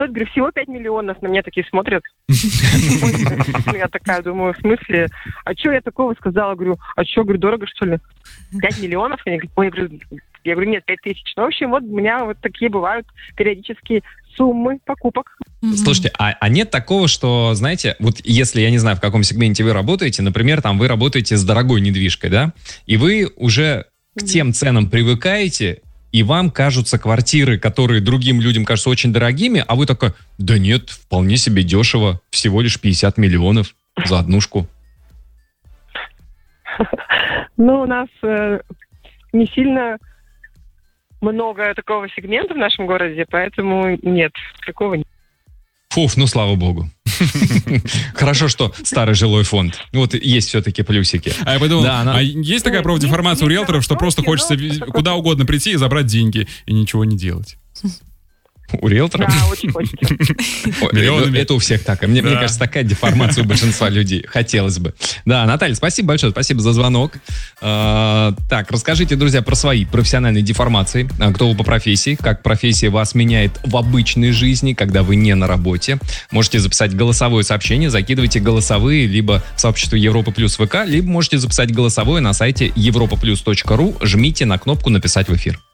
говорю, всего 5 миллионов. На меня такие смотрят. Я такая думаю, в смысле? А что я такого сказала? Говорю, а что, говорю, дорого, что ли? 5 миллионов? Я говорю, нет, 5 тысяч. Ну, в общем, вот у меня вот такие бывают периодически суммы покупок. Слушайте, а нет такого, что, знаете, вот если, я не знаю, в каком сегменте вы работаете, например, там вы работаете с дорогой недвижкой, да, и вы уже к тем ценам привыкаете, и вам кажутся квартиры, которые другим людям кажутся очень дорогими, а вы такой, да нет, вполне себе дешево, всего лишь 50 миллионов за однушку. Ну, у нас не сильно много такого сегмента в нашем городе, поэтому нет, такого нет. Фуф, ну слава богу. Хорошо, что старый жилой фонд. Вот есть все-таки плюсики. А я подумал, есть такая профдеформация у риэлторов, что просто хочется куда угодно прийти и забрать деньги, и ничего не делать? У риэлторов? Да, очень хочется. Это у всех так. Мне кажется, такая деформация у большинства людей. Хотелось бы. Да, Наталья, спасибо большое. Спасибо за звонок. Так, расскажите, друзья, про свои профессиональные деформации. Кто вы по профессии? Как профессия вас меняет в обычной жизни, когда вы не на работе? Можете записать голосовое сообщение. Закидывайте голосовые либо в сообщество Европа Плюс ВК, либо можете записать голосовое на сайте europaplus.ru. Жмите на кнопку «Написать в эфир».